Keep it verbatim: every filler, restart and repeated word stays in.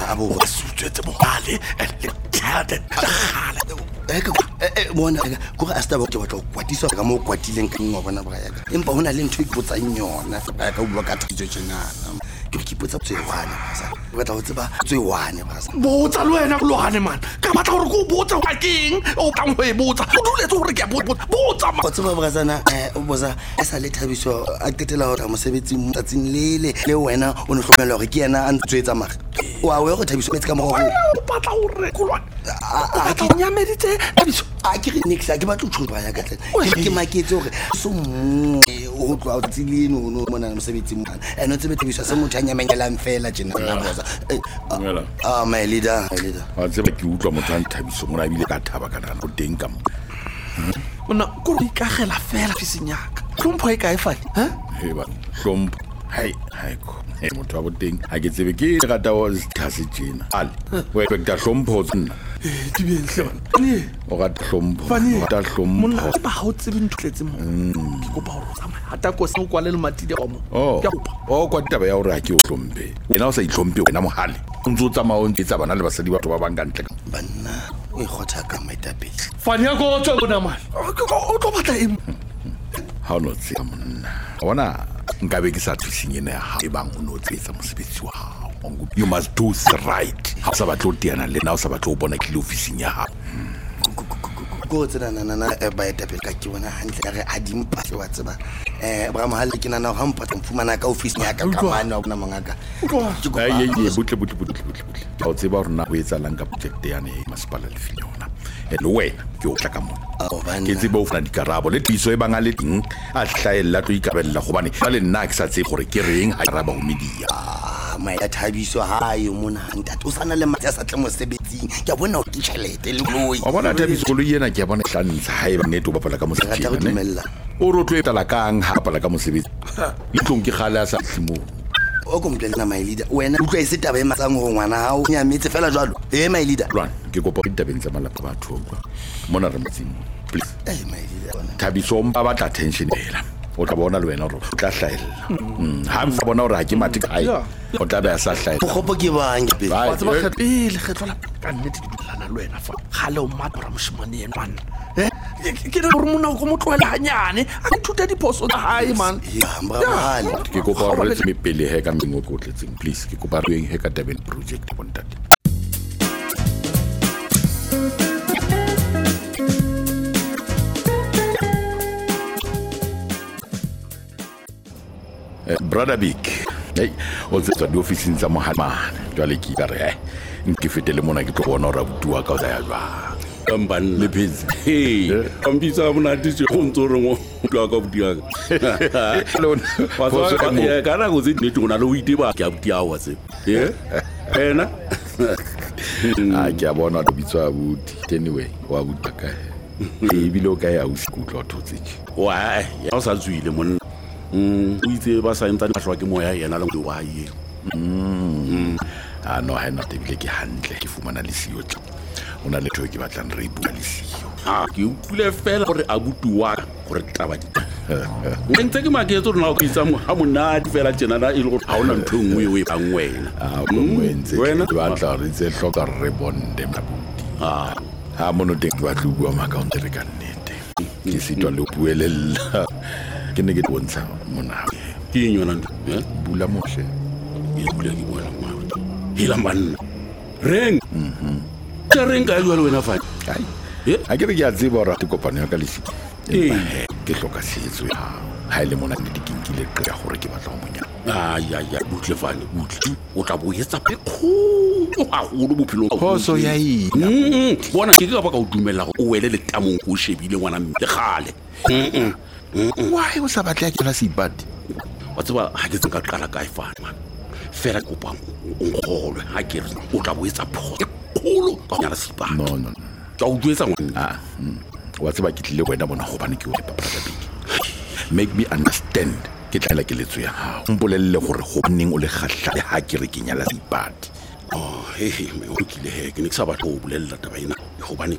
a bo o se utswetse mogale le tšhelete gale bona kore a staba ke batla go kwatiswa ka mo o kwatileng ka nngwe bona bra yaka empa go na le ntho e ke botsang yona ya ka bua ka thiso tjenana ke re ke ipotsa tsewane basa ke batla go tseba tsewane basa botsa le wena Lohane man ka batla gore go botsa ga keng o tlang go e botsa o duletse gore ke a botsa go tseba brasana eh o boza e sa le Thabiso a qetela go tla mosebetsi mo tsatsing lele le wena o ne tlhomela gore ke yena a ntshwetsa maga wa we go Thabiso metsi ka mo go o batla go rekolwa a ke nyameditse Thabiso a ke re nix a ke batla go tshwetsa ya ka tle ke maketse gore so mo o tloa o tsilino no mona mosebetsi mo ene o tsebe Thabiso se motho a nyamenyelang fela tjena la boza ah my leader my leader a tsebe ke utlwa motho a Thabiso mo ra bile ka thaba kana go teng ka mo mona go re ikagela fela fisinyaka tlhompho e kae fane ha he ba tlhompho hai hai ko e motho wa boteng a ke tsebe ke rata wa tlhase tjena ale we ke ta tlhompho tsena eh di bentle bana o ga tlhompho o ta tlhompho mona ba ha o tsebe nthletse mo ke kopa go tsamaya hata ko se o kwale le matidi go mo ke kopa o kwa taba ya hore a ke o tlhompe wena o sa itlhompe wena mohale o ntse o tsamaya o ntse bana le basadi batho ba bang ka ntle banna o ikgotha ka maitapedi fane ya go tswa bona man o tlo batla eng ha o no tse monna bona nka be ke sa thusing ene ya e bang o no tsetsa mosebetsi wa hao you must do the right ha sa batlo tiana le na o sa batlo bona ke le officing ya hao go tsena na na ba etapele ka ke bona hantle re a dimpa ke wa tseba eh bra mohale ke nana ga mpatla mfumana ka office ya ka ka mane wa bona mangaka ye ye butle butle butle butle butle o tseba hore na go etsa lang ka project ya ne masipala le finyona le wena ke o tla ka mona ke tsebe o fana dikarabo le tiso e banga le ting a hlaela tlo ikabella go bane ba le nna ke sa tse gore ke reng a raba go media ma ya Thabiso hayo mona ntate o sana le matsa sa tle mosebetsing ke bona o ke tšhelete le loi o bona Thabiso go lo yena ke bona hlantsa ha e ba neto ba pala ka mosebetsi ga ta go dumella o ro tlo etala kang ha pala ka mosebetsi le tlong ke gala sa hlimo o komplena my leader wena o tlo e setaba e matsang go ngwana hao nya metse fela jwalo eh my leader run ke kopa ditabeng tsa malapa batho mona re metsing please eh my leader Thabiso mpa ba tla attention hela o tla bona le wena hore o tla hlaela ha mfa bona hore ha ke mati kae o tla ba sa hlaela go gopo ke bange pe wa tseba kgapile kgetlola ka nnete ke dulana le wena fa gale o mapara moshimane ene man eh ke re gore mona go motloela hanyane a ithuta diphoso tsa hae man ya mbramahale ke kopa re tseme pele he ka mengo go tletseng please ke kopa re eng he ka Durban project bontate brother big hey o tsetsa di officing tsa mohamane jwale ke ka re nke fetele mona ke tlo bona ra butua ka ya jwa kamban le pezi hey ambisa mona ditse go ntse re mo tla ka butia wa tswa ya kana go tse ne tona le o iteba ke a butia wa tse eh ena a ke a bona do bitswa buti anyway wa butia ka e bile o ka ya o sekutlo thotse wa ya o sa tswile monna mm o itse ba sa ntse a hlwa ke moya yena le go wa ye mm ah no ha na tebile ke hantle ke fumana le siyo tla ona le tho ke batlang re bua le siyo ah ke upule fela gore a butua gore taba di o ntse ke maketso rena o itsa mo ha monadi fela tjena na ile go ha ona ntho ngwe we ba ngwena ah go ngwenze ke batla re tse hloka re bonde mabuti ah ha mono te ke batla bua ma account re ka nnete ke sitwa le buelela ke ne ke bontsha mona ke nyona eh bula mohle e bula ke bona ma hila man reng mhm ke reng ka jwa le wena fa ai eh a ke re ke a tseba ra kopano ya ka le siki eh ke hloka setso ha ha ile mona ke dikinkile qya gore ke batla go monya ah ya ya butle fane butle o tla bo yetsa pe go a go lo bophelo khoso ya ina bona ke ka ba ka o dumela go o wele le tamong go shebile ngwana mme gale mhm why o sa batla ke la sibadi wa tseba ha ke tsenka qala ka ifana man fela go bang o ngolwe ha ke re o tla bo etsa phoso kholo ka nyala sibadi no no tla o duetsa ngwana ah wa tseba ke tlile wena bona go bane ke o le papa tla big make me understand ke tla ke letso ya ha mpolelle gore go nneng o le khatla le ha ke re ke nyala sibadi oh he he me o kile he ke ne ke sa batla go bolella taba ena go bane